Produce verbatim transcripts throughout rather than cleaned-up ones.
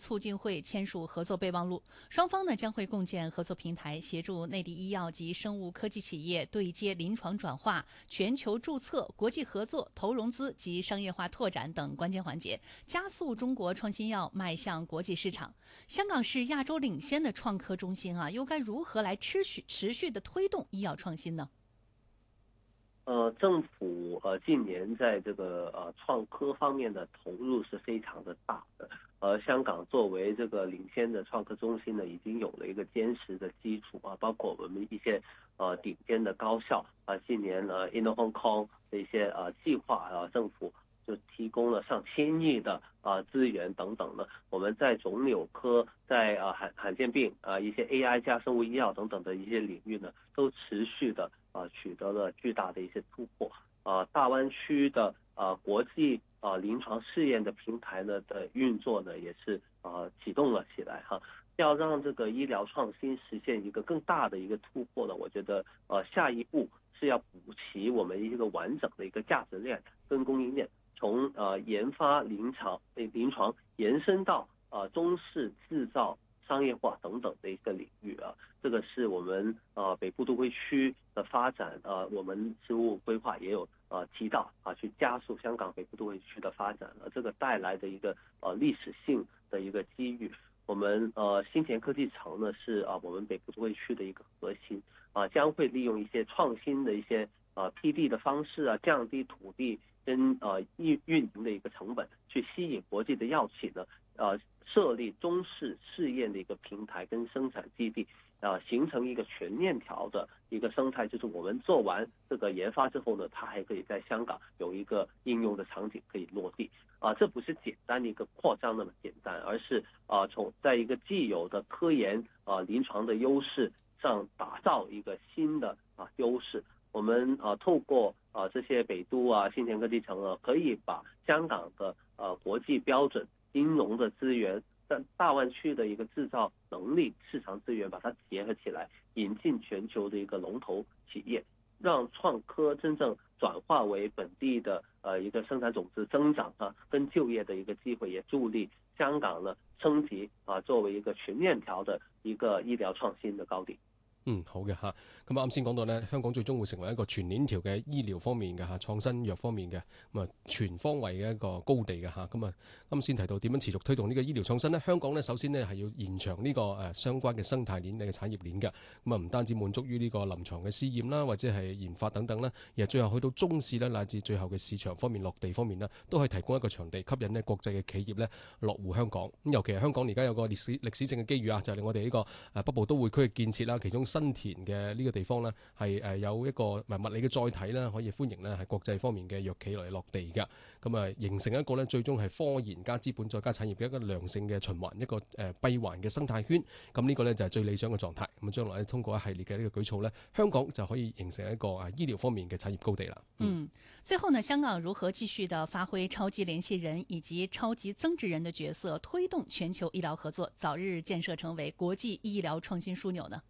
促进会签署合作备忘录，双方呢将会共建合作平台，协助内地医药及生物科技企业对接临床转化、全球注册、国际合作、投融资及商业化拓展等关键环节，加速中国创新药迈向国际市场。香港是亚洲领先的创科中心啊，又该如何来持续持续的推动医药创新呢？ 呃，政府呃近年在这个呃创科方面的投入是非常的大的，而香港作为这个领先的创科中心呢，已经有了一个坚实的基础啊，包括我们一些呃顶尖的高校啊，近年呢 Inno Hong Kong 的一些呃计划啊，政府就提供了上千亿的啊、呃、资源等等的，我们在肿瘤科、在啊、呃、罕罕见病啊、呃、一些 A I 加生物医药等等的一些领域呢，都持续的啊、呃、取得了巨大的一些突破啊、呃。大湾区的啊、呃、国际啊、呃、临床试验的平台呢的运作呢，也是啊、呃、启动了起来哈。要让这个医疗创新实现一个更大的一个突破呢，我觉得呃下一步是要补齐我们一个完整的一个价值链跟供应链。从呃研发、临床、临床延伸到呃中式制造、商业化等等的一个领域啊，这个是我们呃北部都会区的发展，呃我们事务规划也有呃提到啊，去加速香港北部都会区的发展，呃这个带来的一个呃历史性的一个机遇。我们呃新田科技城呢是啊、呃、我们北部都会区的一个核心啊、呃，将会利用一些创新的一些呃批地的方式啊，降低土地跟呃运运营的一个成本，去吸引国际的药企呢，呃设立中式试验的一个平台跟生产基地，呃形成一个全链条的一个生态，就是我们做完这个研发之后呢，它还可以在香港有一个应用的场景可以落地啊、呃，这不是简单的一个扩张那么简单，而是啊、呃、从在一个既有的科研啊、呃、临床的优势上打造一个新的啊、呃、优势。我们啊、呃、透过啊、呃、这些北都啊新田科技城啊，可以把香港的呃国际标准、金融的资源、在大湾区的一个制造能力、市场资源，把它结合起来，引进全球的一个龙头企业，让创科真正转化为本地的呃一个生产总值增长啊，跟就业的一个机会，也助力香港呢升級啊，作为一個全鏈條嘅一個醫療創新嘅高地。 嗯，好嘅嚇。咁啱先講到呢，香港最終會成為一個全鏈條嘅醫療方面嘅嚇，創新藥方面嘅咁啊全方位嘅一個高地嘅嚇。咁啊啱先提到點樣持續推動呢個醫療創新呢？香港呢首先呢係要延長呢個誒相關嘅生態鏈嘅產業鏈嘅。咁啊唔單止滿足於呢個臨床嘅試驗啦，或者係研發等等啦，而係最後去到中試啦，乃至最後嘅市場方面落地方面呢，都可以提供一個場地，吸引呢國際嘅企業呢落戶香港。咁尤其係香港而家有個歷史歷史性嘅機遇啊，就係令我哋呢個誒北部都會區嘅建設啦，其中新田嘅呢個地方呢，係誒有一個物理嘅載體啦，可以歡迎呢係國際方面嘅藥企嚟落地㗎。咁啊形成一個呢最終係科研加資本再加產業嘅一個良性嘅循環，一個誒閉環嘅生態圈。咁呢個呢就係最理想嘅狀態。咁將來通過一系列嘅呢個舉措呢，香港就可以形成一個啊醫療方面嘅產業高地啦。 嗯，最後呢，香港如何繼續的發揮超級聯繫人以及超級增值人的角色，推動全球醫療合作，早日建設成為國際醫療創新樞紐呢？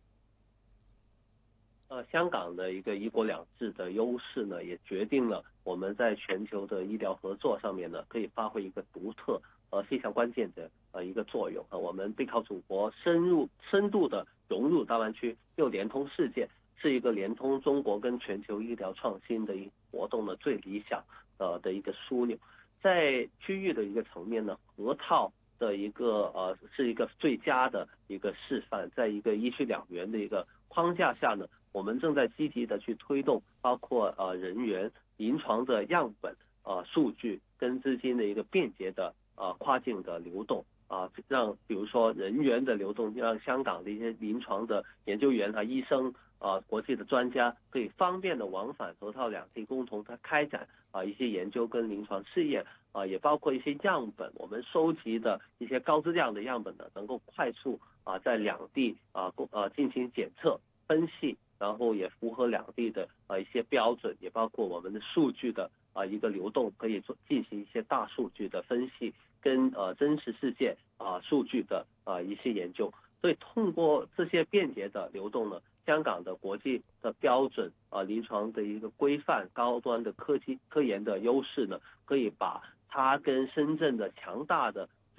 呃，香港的一個一國兩制的優勢呢，也決定了我們在全球的醫療合作上面呢，可以發揮一個獨特呃非常關鍵的呃一個作用。呃，我們背靠祖國，深入深度的融入大灣區，又連通世界，是一個連通中國跟全球醫療創新的一個活動的最理想呃的一個樞紐。在區域的一個層面呢，河套的一個呃是一個最佳的一個示範，在一個一區兩園的一個框架下呢，我們正在積極的去推動，包括呃人員、臨床的樣本、呃數據跟資金的一個便捷的呃跨境的流動啊、呃，讓比如說人員的流動，讓香港的一些臨床的研究員和醫生啊、呃，國際的專家可以方便的往返河套兩地，共同的開展啊、呃、一些研究跟臨床試驗啊、呃，也包括一些樣本，我們收集的一些高質量的樣本呢，能夠快速啊、呃、在兩地啊共啊進行檢測分析。然後也符合兩地的啊一些標準，也包括我們的數據的啊一個流動，可以做進行一些大數據的分析，跟呃真實世界啊數據的啊一些研究。所以通過這些便捷的流動呢，香港的國際的標準啊臨床的一個規範，高端的科技科研的優勢呢，可以把它跟深圳的強大的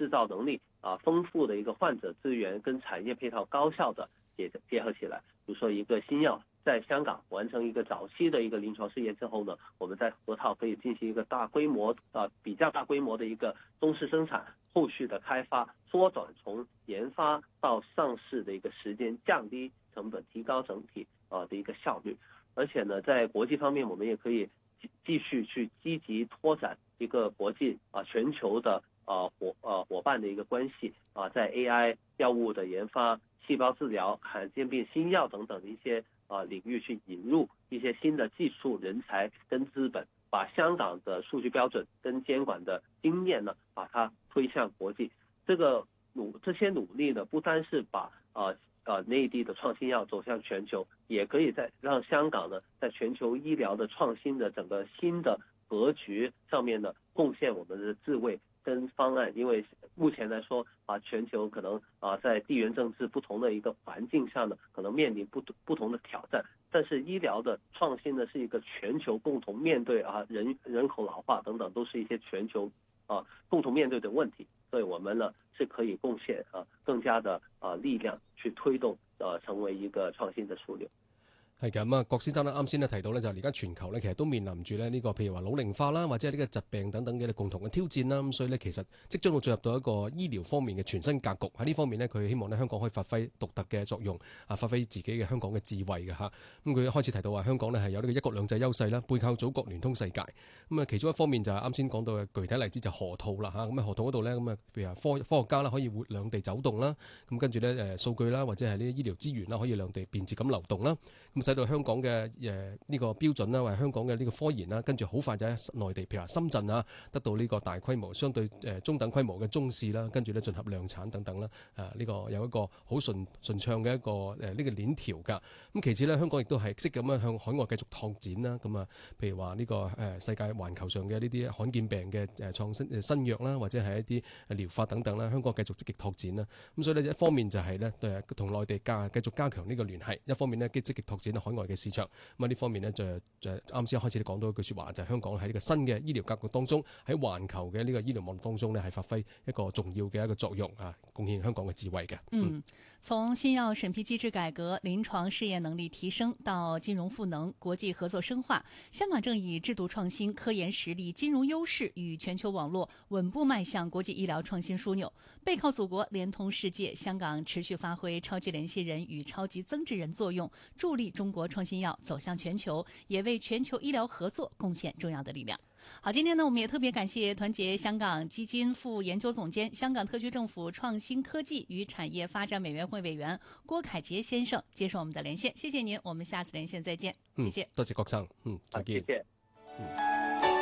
制造能力啊、丰富的一个患者资源跟产业配套高效的结结合起来。比如说一个新药在香港完成一个早期的一个临床试验之后呢，我们在河套可以进行一个大规模啊、呃、比较大规模的一个中试生产，后续的开发缩短从研发到上市的一个时间，降低成本，提高整体啊、呃、的一个效率。而且呢，在国际方面，我们也可以继续去积极拓展一个国际啊、呃、全球的啊、呃、伙呃伙伴的一个关系啊、呃，在 A I 药物的研发、细胞治疗、罕见病新药等等的一些啊、呃、领域去引入一些新的技术、人才跟资本，把香港的数据标准跟监管的经验呢，把它推向国际。这个努这些努力呢，不单是把呃呃内地的创新药走向全球，也可以在让香港呢在全球医疗的创新的整个新的格局上面呢，贡献我们的智慧跟方案。因为目前来说啊，全球可能啊在地缘政治不同的一个环境下呢，可能面临不不同的挑战。但是医疗的创新呢，是一个全球共同面对啊，人人口老化等等，都是一些全球啊共同面对的问题。所以我们呢是可以贡献啊更加的啊力量去推動誒成為一個創新嘅樞紐。 係嘅，咁啊，郭先生咧啱先咧提到咧，就係而家全球咧其實都面臨住咧呢個譬如話老齡化啦，或者係呢個疾病等等嘅共同嘅挑戰啦。咁所以咧其實即將會進入到一個醫療方面嘅全新格局。喺呢方面咧，佢希望咧香港可以發揮獨特嘅作用，啊發揮自己嘅香港嘅智慧嘅嚇。咁佢一開始提到話香港咧係有呢個一國兩制優勢啦，背靠祖國聯通世界。咁啊其中一方面就係啱先講到嘅具體例子就係河套啦嚇。咁啊河套嗰度咧咁啊譬如話科科學家啦可以活兩地走動啦，咁跟住咧誒數據啦或者係呢啲醫療資源啦可以兩地便捷咁流動啦，咁使到香港嘅誒呢個標準啦，或者香港嘅呢個科研啦，跟住好快就喺內地，譬如話深圳啊，得到呢個大規模、相對誒中等規模嘅中試啦，跟住咧進合量產等等啦。誒、啊、呢、這個有一個好順順暢嘅一個誒呢、呃這個鏈條㗎。咁其次咧，香港亦都係積極咁樣向海外繼續拓展啦。咁啊，譬如話呢、這個誒、呃、世界環球上嘅呢啲罕見病嘅誒創新誒新藥啦，或者係一啲療法等等啦，香港繼續積極拓展啦。咁所以呢，一方面就係咧誒同內地加繼續加強呢個聯繫，一方面呢，積極拓展海外嘅市場。咁啊呢方面呢，就就啱先一開始你講到一句説話，就係、是、香港喺呢個新嘅醫療格局當中，喺環球嘅呢個醫療網絡當中呢，係發揮一個重要嘅一個作用啊，貢獻香港嘅智慧嘅。 嗯，嗯從新藥審批機制改革、臨床試驗能力提升到金融賦能、國際合作深化，香港正以制度創新、科研實力、金融優勢與全球網絡穩步邁向國際醫療創新樞紐。背靠祖國，連通世界，香港持續發揮超級聯繫人與超級增值人作用，助力中國創新藥走向全球，也為全球醫療合作貢獻重要的力量。好，今天呢，我們也特別感謝團結香港基金副研究總監、香港特區政府創新科技與產業發展委員會委員郭凱潔先生接受我們的連線，謝謝您，我們下次連線再見， 嗯、 謝謝。 多謝郭生，嗯，再見。 謝謝。 嗯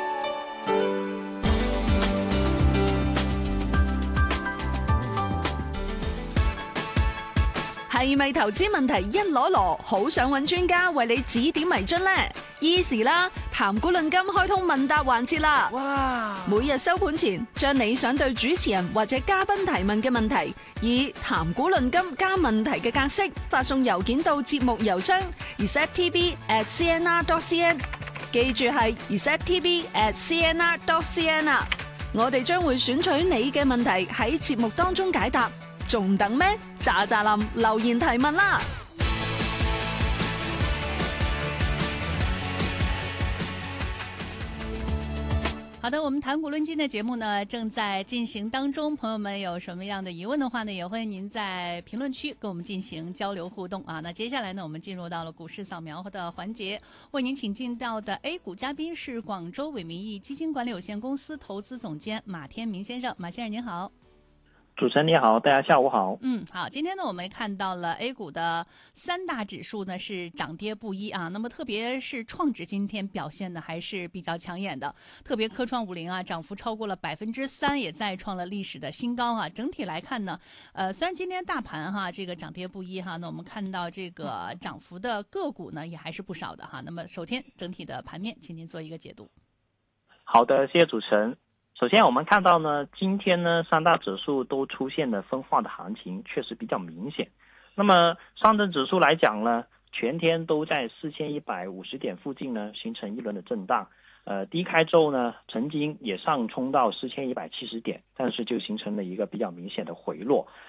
係咪投資問題一籮籮，好想揾專家為你指點迷津呢？Easy 啦，談股論金開通問答環節啦！哇！每日收盤前，將你想對主持人或者嘉賓提問嘅問題，以談股論金加問題嘅格式發送郵件到節目郵箱 r e c e p t v at c n r dot c n， 記住係 r e c e p t v at c n r dot c n 啊！我哋將會選取你嘅問題喺節目當中解答。仲等咩？喳喳林留言提問啦！ 好的，我們談股論金的節目呢正在進行當中，朋友們有什麼樣的疑問的話呢，也歡迎您在評論區跟我們進行交流互動啊。那接下來呢，我們進入到了股市掃描的環節，為您請進到的 A 股嘉賓是廣州偉民意基金管理有限公司投資總監馬天明先生，馬先生您好。 主持人你好，大家下午好。 嗯，好，今天呢，我們看到了 A 股的三大指數呢是漲跌不一啊。那麼特別是創指今天表現呢還是比較搶眼的，特別科創五零啊，漲幅超過了百分之三，也再創了歷史的新高啊。整體來看呢，呃，雖然今天大盤哈這個漲跌不一哈，那我們看到這個漲幅的個股呢也還是不少的哈。那麼首先整體的盤面，請您做一個解讀。 好的，謝謝主持人。首先我們看到呢，今天呢三大指數都出現了分化的行情，確實比較明顯。那麼上證指數來講呢，全天都在四千一百五十點附近呢形成一輪的震盪。 呃，低开之后呢，曾经也上冲到四千一百七十点，但是就形成了一个比较明显的回落。